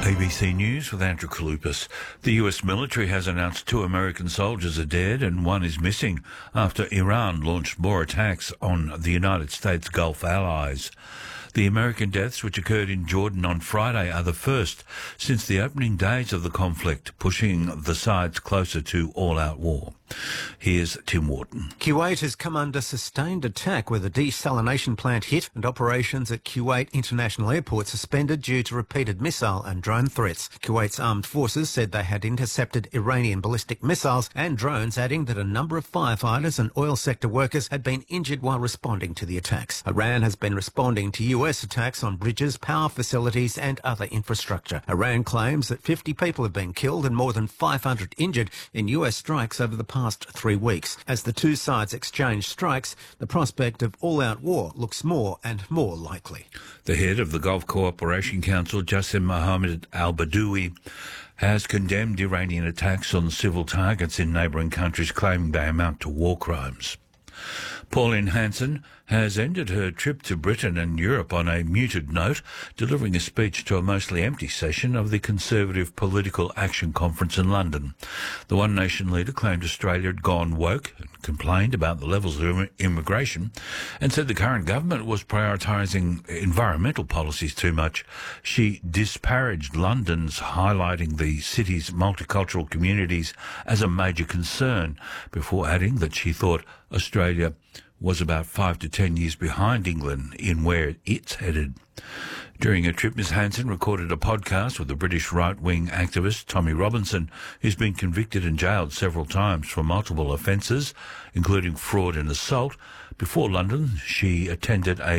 ABC News with Andrew Kalupas. The US military has announced 2 American soldiers are dead and 1 is missing after Iran launched more attacks on the United States Gulf allies. The American deaths, which occurred in Jordan on Friday, are the first since the opening days of the conflict, pushing the sides closer to all-out war. Here's Tim Wharton. Kuwait has come under sustained attack with a desalination plant hit and operations at Kuwait International Airport suspended due to repeated missile and drone threats. Kuwait's armed forces said they had intercepted Iranian ballistic missiles and drones, adding that a number of firefighters and oil sector workers had been injured while responding to the attacks. Iran has been responding to US attacks on bridges, power facilities and other infrastructure. Iran claims that 50 people have been killed and more than 500 injured in US strikes over the past 3 weeks. As the two sides exchange strikes, the prospect of all-out war looks more and more likely. The head of the Gulf Cooperation Council, Jassim Mohammed al-Badoui, has condemned Iranian attacks on civil targets in neighbouring countries, claiming they amount to war crimes. Pauline Hanson has ended her trip to Britain and Europe on a muted note, delivering a speech to a mostly empty session of the Conservative Political Action Conference in London. The One Nation leader claimed Australia had gone woke and complained about the levels of immigration and said the current government was prioritising environmental policies too much. She disparaged London's highlighting the city's multicultural communities as a major concern, before adding that she thought Australia was about 5 to 10 years behind England in where it's headed. During her trip, Ms Hanson recorded a podcast with the British right-wing activist Tommy Robinson, who's been convicted and jailed several times for multiple offences, including fraud and assault. Before London, she attended a